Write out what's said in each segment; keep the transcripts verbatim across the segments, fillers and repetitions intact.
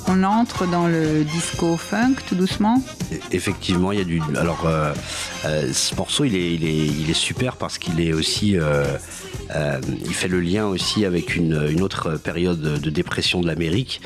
On entre dans le disco funk tout doucement. Effectivement, il y a du. Alors, euh, euh, ce morceau, il est, il est, il est super parce qu'il est aussi. Euh, euh, il fait le lien aussi avec une, une autre période de dépression de l'Amérique,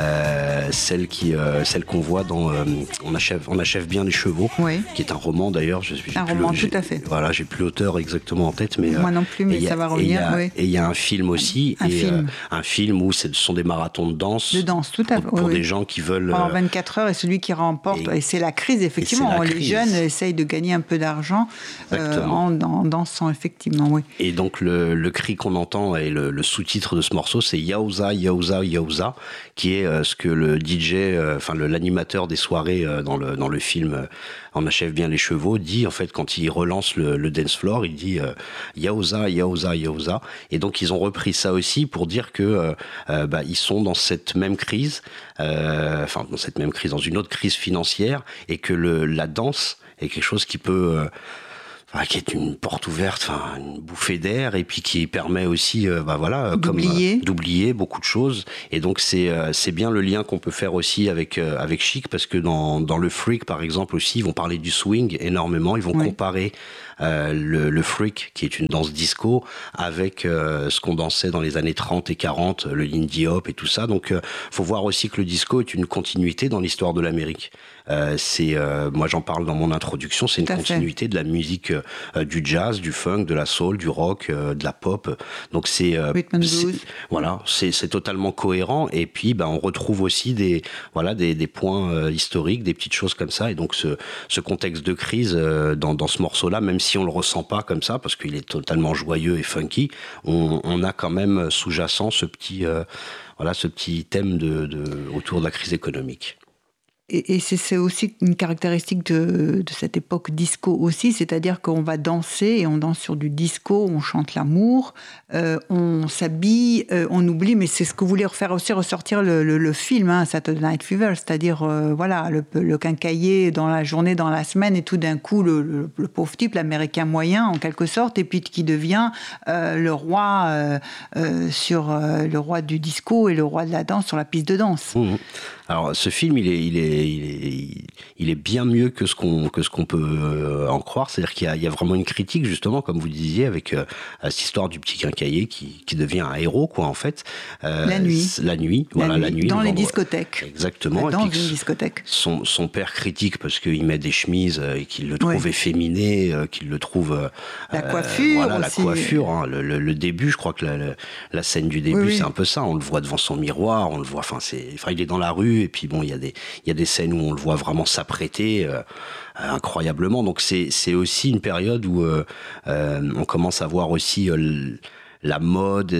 euh, celle qui, euh, celle qu'on voit dans euh, On achève, on achève bien les chevaux, oui. qui est un roman d'ailleurs. Je suis. Un roman, tout à fait. Voilà, j'ai plus l'auteur exactement en tête, mais. Moi non plus, mais ça a, va revenir. Et il oui. y a un film aussi, un et film, euh, un film où ce sont des marathons de danse. De danse, tout à fait. Pour, pour oui, des oui. gens qui veulent. Pendant vingt-quatre heures, et celui qui remporte, et, et, et c'est la crise, effectivement. La les crise. jeunes essayent de gagner un peu d'argent euh, en, en dansant, effectivement, oui. Et donc, le, le cri qu'on entend et le, le sous-titre de ce morceau, c'est Yowza, Yowza, Yowza, qui est euh, ce que le D J, enfin euh, l'animateur des soirées euh, dans, le, dans le film euh, On achève bien les chevaux, dit, en fait, quand il relance le, le dance floor, il dit euh, Yowza, Yowza, Yowza. Et donc, ils ont repris ça aussi pour dire que euh, euh, bah, ils sont dans cette même crise, euh, enfin, dans cette même crise, dans une autre crise financière, et que le, la danse est quelque chose qui peut... Euh, Enfin, qui est une porte ouverte, enfin, une bouffée d'air, et puis qui permet aussi, euh, bah voilà, d'oublier. Comme, euh, d'oublier beaucoup de choses. Et donc c'est euh, c'est bien le lien qu'on peut faire aussi avec euh, avec Chic, parce que dans dans le freak par exemple aussi, ils vont parler du swing énormément, ils vont oui. comparer euh, le, le freak qui est une danse disco avec euh, ce qu'on dansait dans les années trente et quarante, le Lindy Hop et tout ça. Donc euh, faut voir aussi que le disco est une continuité dans l'histoire de l'Amérique. Euh, c'est euh, moi j'en parle dans mon introduction, c'est une Tout continuité fait. de la musique euh, du jazz, du funk, de la soul, du rock, euh, de la pop. Donc c'est, euh, c'est voilà, c'est, c'est totalement cohérent. Et puis ben on retrouve aussi des voilà des, des points euh, historiques, des petites choses comme ça. Et donc ce, ce contexte de crise euh, dans, dans ce morceau-là, même si on le ressent pas comme ça, parce qu'il est totalement joyeux et funky, on, on a quand même sous-jacent ce petit euh, voilà ce petit thème de, de autour de la crise économique. Et, et c'est, c'est aussi une caractéristique de, de cette époque disco aussi, c'est-à-dire qu'on va danser et on danse sur du disco, on chante l'amour, euh, on s'habille, euh, on oublie, mais c'est ce que voulait faire aussi ressortir le, le, le film, hein, Saturday Night Fever, c'est-à-dire euh, voilà, le, le quincailler dans la journée, dans la semaine, et tout d'un coup le, le, le pauvre type, l'américain moyen en quelque sorte, et puis qui devient euh, le roi euh, euh, sur euh, le roi du disco et le roi de la danse sur la piste de danse. Mmh. Alors ce film, il est, il est, il est, il est bien mieux que ce qu'on, que ce qu'on peut en croire. C'est-à-dire qu'il y a, il y a vraiment une critique justement, comme vous disiez, avec euh, cette histoire du petit quincailler qui, qui devient un héros, quoi, en fait. Euh, la nuit. La nuit, la voilà, nuit. la nuit. Dans les discothèques. Exactement. Dans et puis une discothèque. Son, son père critique parce qu'il met des chemises et qu'il le trouve oui. efféminé, qu'il le trouve. La coiffure. Euh, voilà, aussi. la coiffure. Hein, le, le, le début, je crois que la, la, la scène du début, oui, c'est oui. un peu ça. On le voit devant son miroir, on le voit. Enfin, c'est. Enfin, il est dans la rue. Et puis bon, il y a des, il y a des scènes où on le voit vraiment s'apprêter euh, euh, incroyablement. Donc c'est, c'est aussi une période où euh, euh, on commence à voir aussi euh, la mode.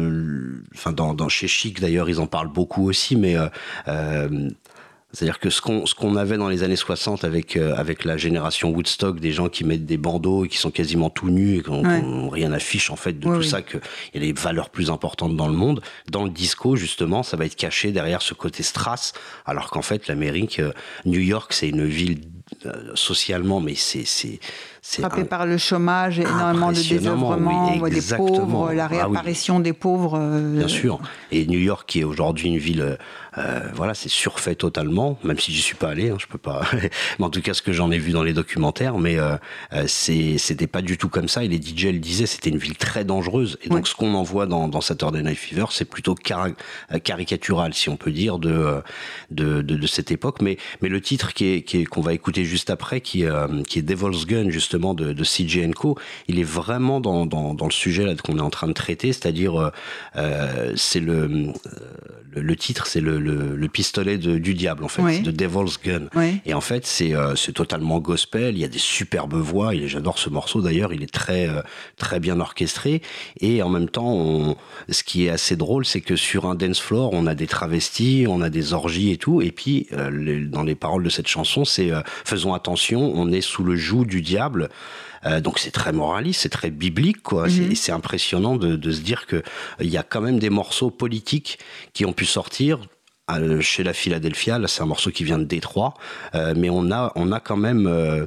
Enfin, euh, dans, dans chez Chic d'ailleurs, ils en parlent beaucoup aussi, mais euh, euh, c'est-à-dire que ce qu'on, ce qu'on avait dans les années soixante avec, euh, avec la génération Woodstock, des gens qui mettent des bandeaux et qui sont quasiment tout nus et qu'on, ouais. qu'on rien affiche en fait de oui, tout oui. ça, qu'il y a des valeurs plus importantes dans le monde. Dans le disco, justement, ça va être caché derrière ce côté strass, alors qu'en fait, l'Amérique, euh, New York, c'est une ville euh, socialement, mais c'est... c'est C'est frappé un... par le chômage, énormément de désœuvrement, oui, des pauvres, la réapparition ah, oui. des pauvres. Euh... Bien sûr. Et New York, qui est aujourd'hui une ville, euh, voilà, c'est surfait totalement, même si j'y suis pas allé, hein, je peux pas. Mais en tout cas, ce que j'en ai vu dans les documentaires, mais euh, c'est, c'était pas du tout comme ça. Et les D J le disaient, c'était une ville très dangereuse. Et donc, oui. ce qu'on en voit dans, dans Saturday Night Fever, c'est plutôt car- caricatural, si on peut dire, de de, de, de cette époque. Mais mais le titre qui est, qui est, qu'on va écouter juste après, qui euh, qui est Devil's Gun, justement. De, de C J and Co, il est vraiment dans, dans, dans le sujet là qu'on est en train de traiter, c'est-à-dire euh, c'est le, euh, le le titre, c'est le, le, le pistolet de, du diable en fait, oui. de Devil's Gun. Oui. Et en fait c'est euh, c'est totalement gospel. Il y a des superbes voix. Et j'adore ce morceau d'ailleurs. Il est très euh, très bien orchestré. Et en même temps, on, ce qui est assez drôle, c'est que sur un dance floor, on a des travestis, on a des orgies et tout. Et puis euh, les, dans les paroles de cette chanson, c'est euh, faisons attention, on est sous le joug du diable. Euh, donc c'est très moraliste, c'est très biblique, quoi. Mm-hmm. C'est, c'est impressionnant de, de se dire que il y a quand même des morceaux politiques qui ont pu sortir. Chez la Philadelphia, là c'est un morceau qui vient de Détroit, euh, mais on a on a quand même euh,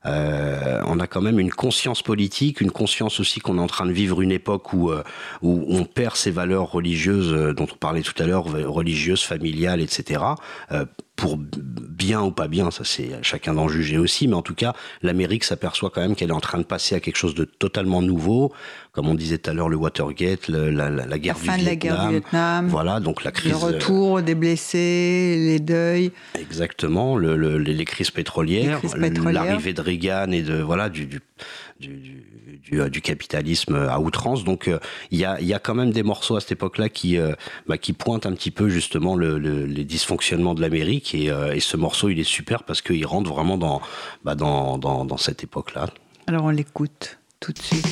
euh, on a quand même une conscience politique, une conscience aussi qu'on est en train de vivre une époque où, euh, où on perd ses valeurs religieuses, euh, dont on parlait tout à l'heure, religieuses, familiales, et cetera. Euh, pour bien ou pas bien, ça c'est à chacun d'en juger aussi, mais en tout cas, l'Amérique s'aperçoit quand même qu'elle est en train de passer à quelque chose de totalement nouveau, comme on disait tout à l'heure, le Watergate, le, la, la, la guerre la du fin Vietnam, de la guerre du Vietnam, voilà, donc la crise, le retour des blessés, les deuils, exactement, le, le, les, les crises pétrolières, les crises pétrolières. l'arrivée de Reagan et de voilà du, du Du, du, du, du capitalisme à outrance. Donc il euh, y, a, y a quand même des morceaux à cette époque-là qui, euh, bah, qui pointent un petit peu justement le, le, les dysfonctionnements de l'Amérique et, euh, et ce morceau il est super parce qu'il rentre vraiment dans, bah, dans, dans, dans cette époque-là. Alors on l'écoute tout de suite.